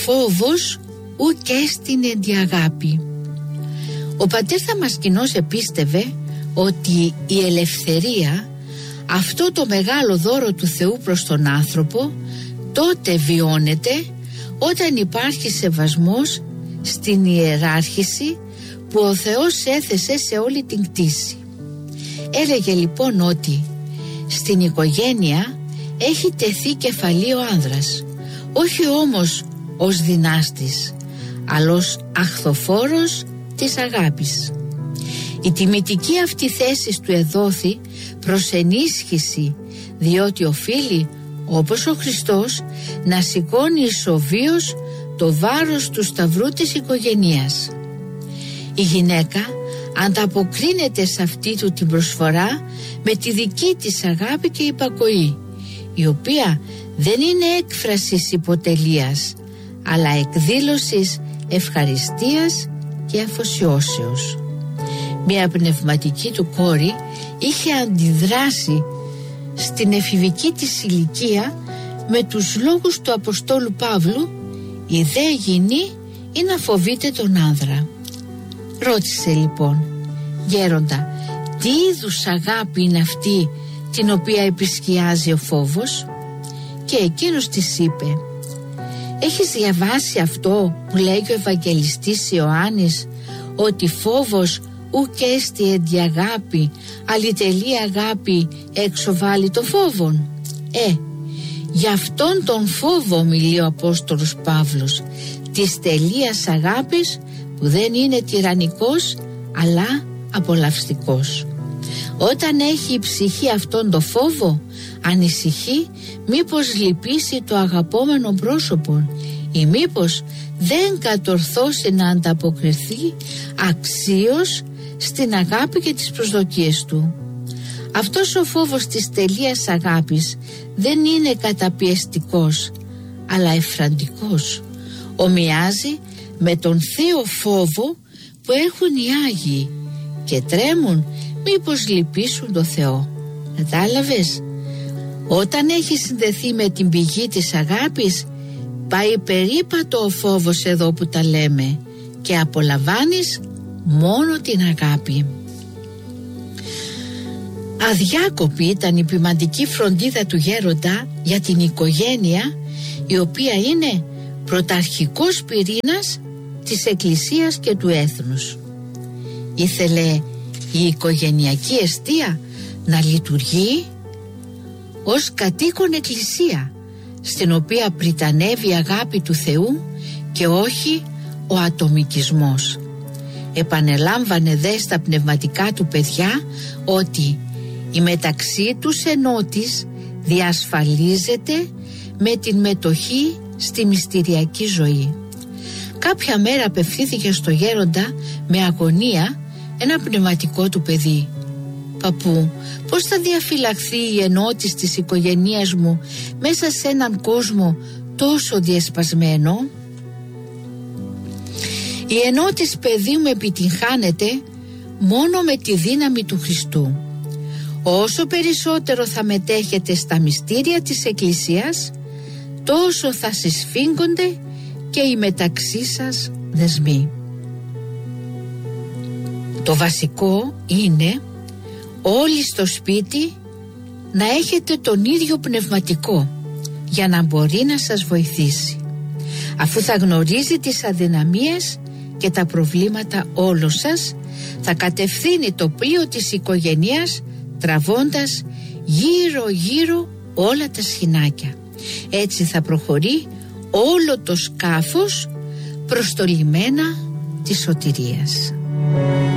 φόβος ουκ έστιν εν τη αγάπη. Ο πατέρ Δαμασκηνός επίστευε ότι η ελευθερία, αυτό το μεγάλο δώρο του Θεού προς τον άνθρωπο, τότε βιώνεται όταν υπάρχει σεβασμός στην ιεράρχηση που ο Θεός έθεσε σε όλη την κτήση. Έλεγε λοιπόν ότι στην οικογένεια έχει τεθεί κεφαλή ο άνδρας, όχι όμως ως δυνάστης, αλλά ως αχθοφόρος της αγάπης. Η τιμητική αυτή θέση του εδόθη προς ενίσχυση, διότι οφείλει όπως ο Χριστός να σηκώνει ισοβίως το βάρος του σταυρού της οικογενείας. Η γυναίκα ανταποκρίνεται σε αυτή του την προσφορά με τη δική της αγάπη και υπακοή, η οποία δεν είναι έκφρασης υποτελείας, αλλά εκδήλωσης ευχαριστίας και αφοσιώσεως. Μια πνευματική του κόρη είχε αντιδράσει στην εφηβική της ηλικία με τους λόγους του Αποστόλου Παύλου: η δε γυνή είναι να φοβείται τον άνδρα. Ρώτησε λοιπόν: γέροντα, τι είδους αγάπη είναι αυτή την οποία επισκιάζει ο φόβος? Και εκείνος της είπε: έχεις διαβάσει αυτό που λέγει ο Ευαγγελιστής Ιωάννης, ότι φόβος ουκ έστι εν τη αγάπη, αλλητελή αγάπη εξοβάλλει το φόβον? Γι' αυτόν τον φόβο μιλεί ο Απόστολος Παύλος, της τελείας αγάπης που δεν είναι τυραννικός αλλά απολαυστικός. Όταν έχει η ψυχή αυτόν το φόβο, ανησυχεί μήπως λυπήσει το αγαπόμενο πρόσωπο ή μήπως δεν κατορθώσει να ανταποκριθεί αξίως στην αγάπη και τις προσδοκίες του. Αυτός ο φόβος της τελείας αγάπης δεν είναι καταπιεστικός, αλλά εφραντικός. Ομοιάζει με τον θείο φόβο που έχουν οι Άγιοι και τρέμουν μήπως λυπήσουν το Θεό. Κατάλαβες? Όταν έχει συνδεθεί με την πηγή της αγάπης, πάει περίπατο ο φόβος εδώ που τα λέμε και απολαμβάνεις μόνο την αγάπη. Αδιάκοπη ήταν η ποιμαντική φροντίδα του γέροντα για την οικογένεια, η οποία είναι πρωταρχικός πυρήνας της Εκκλησίας και του έθνους. Ήθελε η οικογενειακή εστία να λειτουργεί ως κατοίκον εκκλησία, στην οποία πριτανεύει η αγάπη του Θεού και όχι ο ατομικισμός. Επανελάμβανε δε στα πνευματικά του παιδιά ότι η μεταξύ τους ενότης διασφαλίζεται με την μετοχή στη μυστηριακή ζωή. Κάποια μέρα απευθύνθηκε στο γέροντα με αγωνία ένα πνευματικό του παιδί: «Παππού, πώς θα διαφυλαχθεί η ενότης της οικογένειας μου μέσα σε έναν κόσμο τόσο διασπασμένο?» «Η ενότης, παιδί μου, επιτυγχάνεται μόνο με τη δύναμη του Χριστού. Όσο περισσότερο θα μετέχετε στα μυστήρια της Εκκλησίας, τόσο θα συσφίγγονται και οι μεταξύ σας δεσμοί. Το βασικό είναι όλοι στο σπίτι να έχετε τον ίδιο πνευματικό, για να μπορεί να σας βοηθήσει, αφού θα γνωρίζει τις αδυναμίες και τα προβλήματα όλων σας, θα κατευθύνει το πλοίο της οικογένειας τραβώντας γύρω γύρω όλα τα σχοινάκια. Έτσι θα προχωρεί όλο το σκάφος προς το λιμένα της σωτηρίας».